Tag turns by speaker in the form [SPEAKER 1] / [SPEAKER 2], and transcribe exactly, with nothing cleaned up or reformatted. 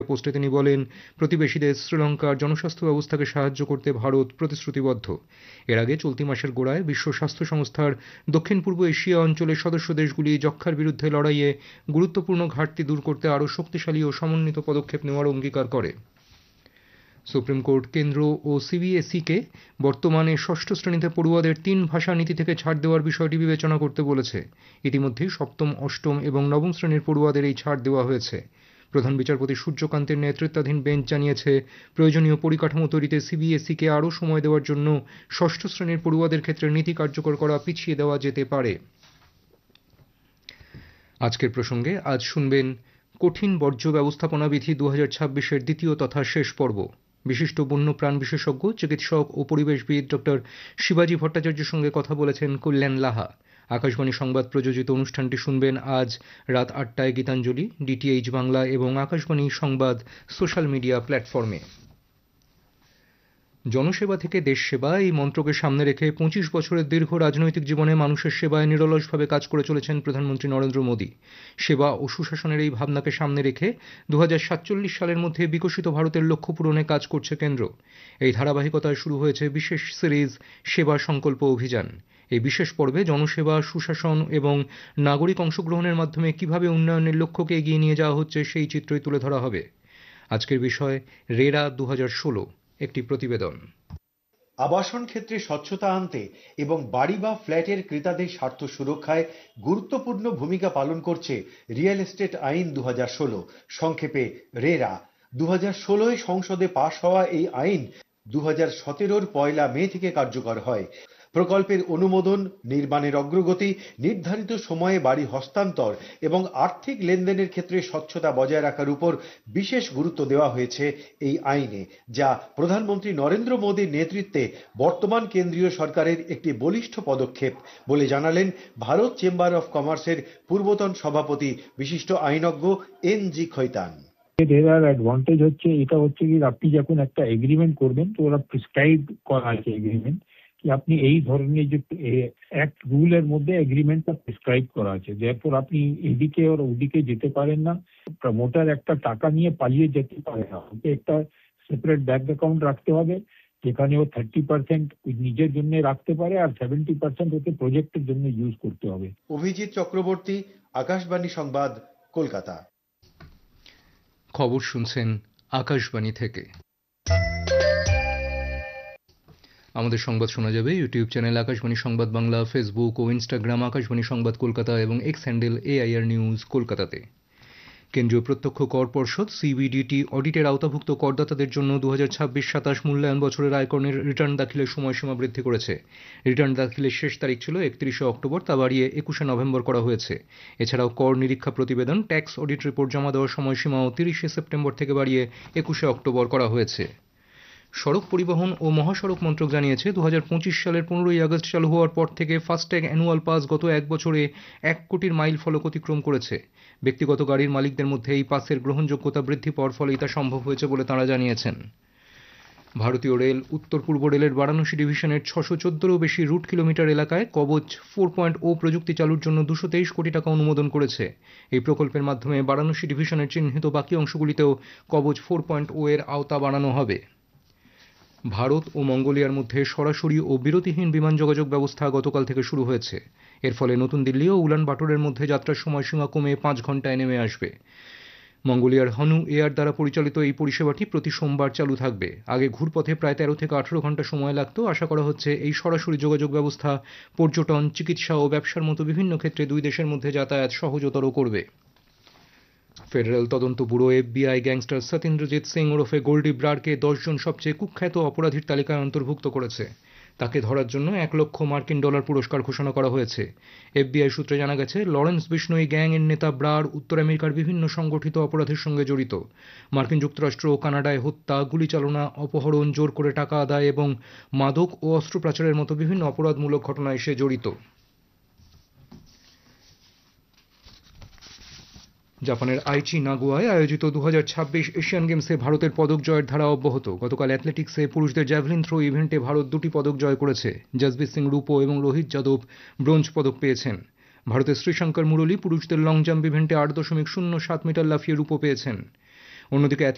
[SPEAKER 1] পোস্টে তিনি বলেন, প্রতিবেশী দেশ শ্রীলঙ্কার জনস্বাস্থ্য ব্যবস্থাকে সাহায্য করতে ভারত প্রতিশ্রুতিবদ্ধ। এর আগে চলতি মাসের গোড়ায় বিশ্ব স্বাস্থ্য সংস্থার দক্ষিণ পূর্ব এশিয়া অঞ্চলের সদস্য দেশগুলি যক্ষ্মার বিরুদ্ধে লড়াইয়ে গুরুত্বপূর্ণ ঘাটতি দূর করতে আরও শক্তিশালী ও সমন্বিত পদক্ষেপ নেওয়ার অঙ্গীকার করে। সুপ্রিম কোর্ট কেন্দ্র ও সিবিএসইকে বর্তমানে ষষ্ঠ শ্রেণীতে পড়ুয়াদের তিন ভাষা নীতি থেকে ছাড় দেওয়ার বিষয়টি বিবেচনা করতে বলেছে। ইতিমধ্যেই সপ্তম, অষ্টম এবং নবম শ্রেণীর পড়ুয়াদের এই ছাড় দেওয়া হয়েছে। প্রধান বিচারপতি সূর্যকান্তের নেতৃত্বাধীন বেঞ্চ জানিয়েছে, প্রয়োজনীয় পরিকাঠামো তৈরিতে সিবিএসইকে আরও সময় দেওয়ার জন্য ষষ্ঠ শ্রেণীর পড়ুয়াদের ক্ষেত্রে নীতি কার্যকর করা পিছিয়ে দেওয়া যেতে পারে। আজকের প্রসঙ্গে আজ শুনবেন কঠিন বর্জ্য ব্যবস্থাপনা বিধি দু হাজার ছাব্বিশের দ্বিতীয় তথা শেষ পর্ব। বিশিষ্ট বন্যপ্রাণ বিশেষজ্ঞ, চিকিৎসক ও পরিবেশবিদ ডক্টর শিবাজি ভট্টাচার্যের সঙ্গে কথা বলেছেন কল্যাণ লাহা। আকাশবাণী সংবাদ প্রযোজিত অনুষ্ঠানটি শুনবেন আজ রাত আটটায় গীতাঞ্জলি, ডিটিএইচ বাংলা এবং আকাশবাণী সংবাদ সোশ্যাল মিডিয়া প্ল্যাটফর্মে। জনসেবা থেকে দেশ সেবা এই মন্ত্রকে সামনে রেখে পঁচিশ বছরের দীর্ঘ রাজনৈতিক জীবনে মানুষের সেবায় নিরলসভাবে কাজ করে চলেছেন প্রধানমন্ত্রী নরেন্দ্র মোদী। সেবা ও সুশাসনের এই ভাবনাকে সামনে রেখে দু হাজার সাতচল্লিশ সালের মধ্যে বিকশিত ভারতের লক্ষ্য পূরণে কাজ করছে কেন্দ্র। এই ধারাবাহিকতায় শুরু হয়েছে বিশেষ সিরিজ সেবা সংকল্প অভিযান। এই বিশেষ পর্বে জনসেবা, সুশাসন এবং নাগরিক অংশগ্রহণের মাধ্যমে কিভাবে উন্নয়নের লক্ষ্যকে এগিয়ে নিয়ে যাওয়া হচ্ছে সেই চিত্রই তুলে ধরা হবে। আজকের বিষয় রেরা দু হাজার ষোলো, একটি প্রতিবেদন।
[SPEAKER 2] আবাসন ক্ষেত্রে স্বচ্ছতা আনতে এবং বাড়ি বা ফ্ল্যাটের ক্রেতাদের স্বার্থ সুরক্ষায় গুরুত্বপূর্ণ ভূমিকা পালন করছে রিয়েল এস্টেট আইন দু হাজার ষোলো, সংক্ষেপে রেরা। দু হাজার ষোলোয় সংসদে পাশ হওয়া এই আইন দু হাজার সতেরোর পয়লা মে থেকে কার্যকর হয়। প্রকল্পের অনুমোদন, নির্মাণের অগ্রগতি, নির্ধারিত সময়ে বাড়ি হস্তান্তর এবং আর্থিক লেনদেনের ক্ষেত্রে স্বচ্ছতা বজায় রাখার উপর বিশেষ গুরুত্ব দেওয়া হয়েছে এই আইনে, যা প্রধানমন্ত্রী নরেন্দ্র মোদীর নেতৃত্বে বর্তমান কেন্দ্রীয় সরকারের একটি বলিষ্ঠ পদক্ষেপ বলে জানালেন ভারত চেম্বার অফ কমার্সের পূর্বতন সভাপতি বিশিষ্ট আইনজ্ঞ এন জি খৈতান।
[SPEAKER 3] রেরার অ্যাডভান্টেজ হচ্ছে এটা হচ্ছে কি, আপনি যখন একটা এগ্রিমেন্ট করবেন তো ওরা প্রেসক্রাইব করা আছে এগ্রিমেন্ট কি আপনি এই ধরনের যে অ্যাক্ট রুলের মধ্যে এগ্রিমেন্টটা প্রেসক্রাইব করা আছে। এরপর আপনি এদিকে আর ওদিকে যেতে পারেন না, প্রমোটার একটা টাকা নিয়ে পালিয়ে যেতে পারে না। ওকে একটা সেপারেট ব্যাংক অ্যাকাউন্ট রাখতে হবে যেখানে ও থার্টি পার্সেন্ট নিজের জন্য রাখতে পারে আর সেভেন্টি পার্সেন্ট ওকে প্রজেক্টের জন্য ইউজ করতে হবে।
[SPEAKER 2] অভিজিৎ চক্রবর্তী, আকাশবাণী সংবাদ, কলকাতা।
[SPEAKER 1] খবর শুনছেন আকাশবাণী থেকে। আমাদের সংবাদ শোনা যাবে ইউটিউব চ্যানেল আকাশবাণী সংবাদ বাংলা, ফেসবুক ও ইনস্টাগ্রাম আকাশবাণী সংবাদ কলকাতা এবং এক্স হ্যান্ডেল এআইআর নিউজ কলকাতাতে। কেন্দ্রীয় প্রত্যক্ষ কর পর্ষদ সিবিডিটি অডিটের আওতাভুক্ত করদাতাদের জন্য দু হাজার ছাব্বিশ সাতাশ মূল্যায়ন বছরের আয়করের রিটার্ন দাখিলের সময়সীমা বৃদ্ধি করেছে। রিটার্ন দাখিলের শেষ তারিখ ছিল একত্রিশে অক্টোবর, তা বাড়িয়ে একুশে নভেম্বর করা হয়েছে। এছাড়াও কর নিরীক্ষা প্রতিবেদন, ট্যাক্স অডিট রিপোর্ট জমা দেওয়ার সময়সীমাও তিরিশে সেপ্টেম্বর থেকে বাড়িয়ে একুশে অক্টোবর করা হয়েছে। সড়ক পরিবহন ও মহাসড়ক মন্ত্রক জানিয়েছে, দু হাজার পঁচিশ সালের পনেরোই আগস্ট চালু হওয়ার পর থেকে ফাস্ট্যাগ অ্যানুয়াল পাস গত এক বছরে এক কোটির মাইল ফলক অতিক্রম করেছে। ব্যক্তিগত গাড়ির মালিকদের মধ্যে এই পাসের গ্রহণযোগ্যতা বৃদ্ধি পাওয়ার ফলেই তা সম্ভব হয়েছে বলে তাঁরা জানিয়েছেন। ভারতীয় রেল উত্তর পূর্ব রেলের বারাণসী ডিভিশনের ছশো চোদ্দোরও বেশি রুট কিলোমিটার এলাকায় কবচ ফোর পয়েন্ট ও প্রযুক্তি চালুর জন্য দুশো তেইশ কোটি টাকা অনুমোদন করেছে। এই প্রকল্পের মাধ্যমে বারাণসী ডিভিশনের চিহ্নিত বাকি অংশগুলিতেও কবচ ফোর পয়েন্ট ও এর আওতা বাড়ানো হবে। ভারত ও মঙ্গোলিয়ার মধ্যে সরাসরি ও বিরতিহীন বিমান যোগাযোগ ব্যবস্থা গতকাল থেকে শুরু হয়েছে। এর ফলে নতুন দিল্লি ও উলান বাটোরের মধ্যে যাত্রার সময়সীমা কমে পাঁচ ঘন্টায় নেমে আসবে। মঙ্গোলিয়ার হনু এয়ার দ্বারা পরিচালিত এই পরিষেবাটি প্রতি সোমবার চালু থাকবে। আগে ঘুরপথে প্রায় তেরো থেকে আঠারো ঘন্টা সময় লাগতো। আশা করা হচ্ছে এই সরাসরি যোগাযোগ ব্যবস্থা পর্যটন, চিকিৎসা ও ব্যবসার মতো বিভিন্ন ক্ষেত্রে দুই দেশের মধ্যে যাতায়াত সহজতর করবে। ফেডারেল তদন্ত ব্যুরো এফবিআই গ্যাংস্টার সত্যেন্দ্রজিৎ সিং ওরফে গোল্ডি ব্রারকে দশজন সবচেয়ে কুখ্যাত অপরাধীর তালিকায় অন্তর্ভুক্ত করেছে। তাকে ধরার জন্য এক লক্ষ মার্কিন ডলার পুরস্কার ঘোষণা করা হয়েছে। এফবিআই সূত্রে জানা গেছে, লরেন্স বিষ্ণোই গ্যাং এর নেতা ব্রার উত্তর আমেরিকার বিভিন্ন সংগঠিত অপরাধের সঙ্গে জড়িত। মার্কিন যুক্তরাষ্ট্র ও কানাডায় হত্যা, গুলিচালনা, অপহরণ, জোর করে টাকা আদায় এবং মাদক ও অস্ত্র পাচারের মতো বিভিন্ন অপরাধমূলক ঘটনায় সে জড়িত। জাপানের আইচি নাগোয়ায় আয়োজিত দু হাজার ছাব্বিশ এশিয়ান গেমসে ভারতের পদক জয়ের ধারা অব্যাহত। গতকাল অ্যাথলেটিক্সে পুরুষদের জ্যাভলিন থ্রো ইভেন্টে ভারত দুটি পদক জয় করেছে। জসবীর সিং রূপো এবং রোহিত যাদব ব্রোঞ্জ পদক পেয়েছেন। ভারতের শ্রীশঙ্কর মুরলী পুরুষদের লং জাম্প ইভেন্টে আট দশমিক শূন্য সাত মিটার লাফিয়ে রূপো পেয়েছেন। অন্যদিকে